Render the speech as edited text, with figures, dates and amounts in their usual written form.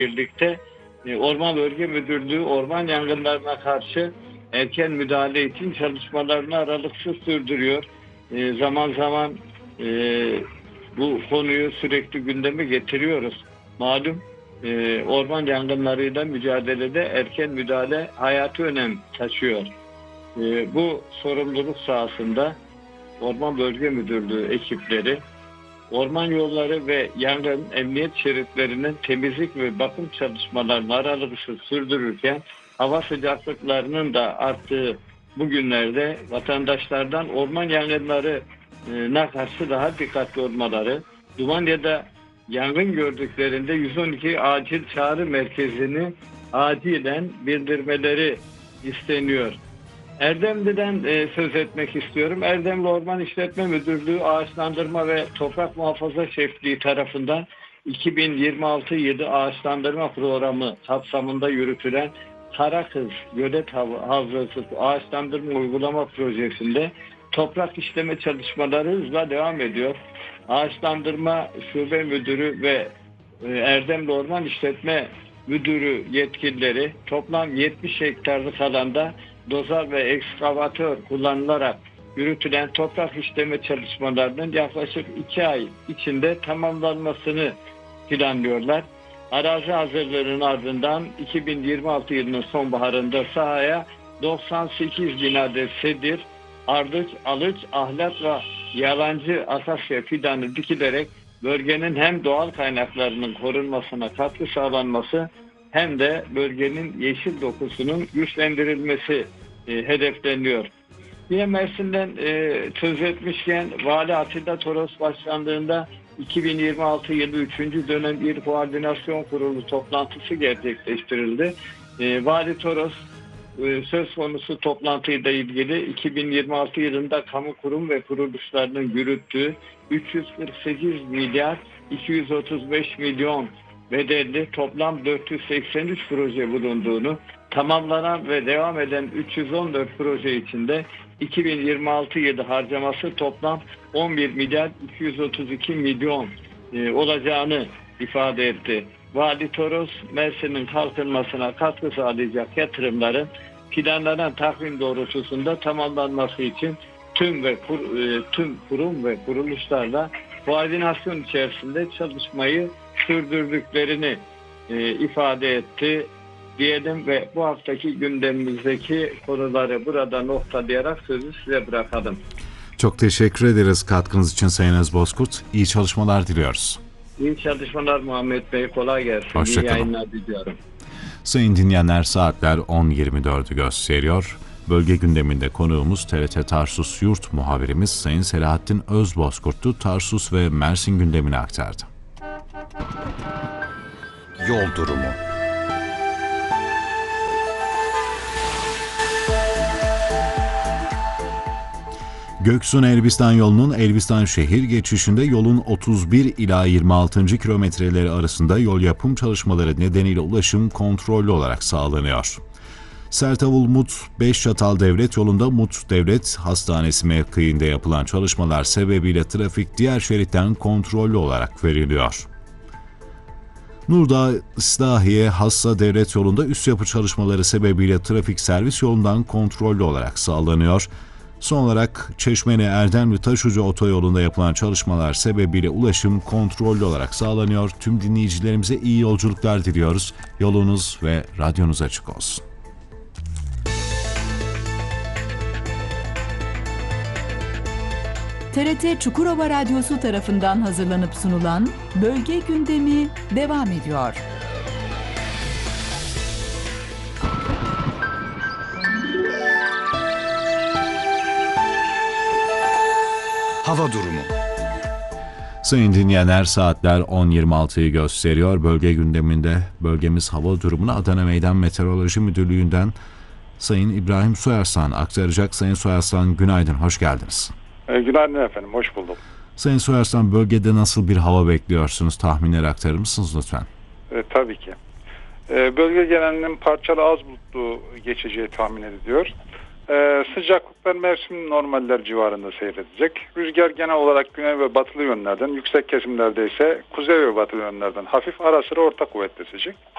birlikte Orman Bölge Müdürlüğü orman yangınlarına karşı erken müdahale için çalışmalarını aralıksız sürdürüyor. Zaman zaman bu konuyu sürekli gündeme getiriyoruz. Malum orman yangınlarıyla mücadelede erken müdahale hayati önem taşıyor. Bu sorumluluk sahasında Orman Bölge Müdürlüğü ekipleri orman yolları ve yangın emniyet şeritlerinin temizlik ve bakım çalışmalarını aralıksız sürdürürken hava sıcaklıklarının da arttığı bu günlerde vatandaşlardan orman yangınlarına karşı daha dikkatli olmaları, duman ya da yangın gördüklerinde 112 acil çağrı merkezini acilen bildirmeleri isteniyor. Erdemli'den söz etmek istiyorum. Erdemli Orman İşletme Müdürlüğü Ağaçlandırma ve Toprak Muhafaza Şefliği tarafından 2026 yılı ağaçlandırma programı kapsamında yürütülen Karakız Gölet Havzası Ağaçlandırma Uygulama Projesi'nde toprak işleme çalışmaları hızla devam ediyor. Ağaçlandırma Şube Müdürü ve Erdemli Orman İşletme Müdürü yetkilileri toplam 70 hektarlık alanda dozar ve ekskavatör kullanılarak yürütülen toprak işleme çalışmalarının yaklaşık 2 ay içinde tamamlanmasını planlıyorlar. Arazi hazırlığının ardından 2026 yılının sonbaharında sahaya 98 bin adet sedir, ardıç, alıç, ahlat ve yalancı akasya fidanı dikilerek bölgenin hem doğal kaynaklarının korunmasına katkı sağlanması hem de bölgenin yeşil dokusunun güçlendirilmesi hedefleniyor. Yine Mersin'den söz etmişken Vali Atilla Toros başkanlığında 2026 yılı 3. dönem İl Koordinasyon Kurulu toplantısı gerçekleştirildi. Vali Toros söz konusu toplantıyla ilgili 2026 yılında kamu kurum ve kuruluşlarının yürüttüğü 348 milyar 235 milyon bedelli toplam 483 proje bulunduğunu, tamamlanan ve devam eden 314 proje içinde 2026 yılı harcaması toplam 11 milyar 232 milyon olacağını ifade etti. Vali Toros, Mersin'in kalkınmasına katkı sağlayacak yatırımların planlanan takvim doğrultusunda tamamlanması için tüm kurum ve kuruluşlarla koordinasyon içerisinde çalışmayı sürdürdüklerini ifade etti diyelim ve bu haftaki gündemimizdeki konuları burada noktalayarak sözü size bırakalım. Çok teşekkür ederiz katkınız için Sayın Özbozkurt. İyi çalışmalar diliyoruz. İyi çalışmalar Muhammed Bey. Kolay gelsin. Hoşça İyi kalın. yayınlar diliyorum. Sayın dinleyenler, saatler 10.24'ü gösteriyor. Bölge gündeminde konuğumuz TRT Tarsus Yurt muhabirimiz Sayın Selahattin Özbozkurt'tu. Tarsus ve Mersin gündemini aktardı. Yol durumu. Göksun Elbistan yolunun Elbistan şehir geçişinde yolun 31 ila 26. kilometreleri arasında yol yapım çalışmaları nedeniyle ulaşım kontrollü olarak sağlanıyor. Sertavul Mut Beşçatal Devlet yolunda Mut Devlet Hastanesi mevkiinde yapılan çalışmalar sebebiyle trafik diğer şeritten kontrollü olarak veriliyor. Nurdağ İslahiye Hassa Devlet yolunda üst yapı çalışmaları sebebiyle trafik servis yolundan kontrollü olarak sağlanıyor. Son olarak Çeşmeli Erdemli Taşucu otoyolunda yapılan çalışmalar sebebiyle ulaşım kontrollü olarak sağlanıyor. Tüm dinleyicilerimize iyi yolculuklar diliyoruz. Yolunuz ve radyonuz açık olsun. TRT Çukurova Radyosu tarafından hazırlanıp sunulan Bölge Gündemi devam ediyor. Hava durumu. Sayın dinleyenler, saatler 10.26'yı gösteriyor. Bölge gündeminde bölgemiz hava durumunu Adana Meydan Meteoroloji Müdürlüğü'nden Sayın İbrahim Soyarslan aktaracak. Sayın Soyarslan, günaydın, hoş geldiniz. Günaydın efendim, hoş bulduk. Sayın Soyarslan, bölgede nasıl bir hava bekliyorsunuz? Tahminleri aktarır mısınız lütfen? Tabii ki. Bölge genelinin parçalı az bulutlu geçeceği tahmin ediliyor. Sıcaklıklar mevsim normaller civarında seyredecek. Rüzgar genel olarak güney ve batılı yönlerden, yüksek kesimlerde ise kuzey ve batılı yönlerden hafif ara sıra orta kuvvetli esecek.